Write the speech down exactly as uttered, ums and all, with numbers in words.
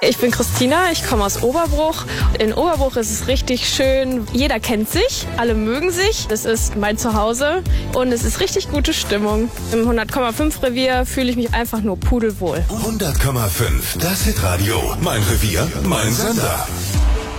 Ich bin Christina, ich komme aus Oberbruch. In Oberbruch ist es richtig schön. Jeder kennt sich, alle mögen sich. Es ist mein Zuhause und es ist richtig gute Stimmung. Im hundert Komma fünf Revier fühle ich mich einfach nur pudelwohl. hundert Komma fünf, das Hitradio. Mein Revier, mein Sender.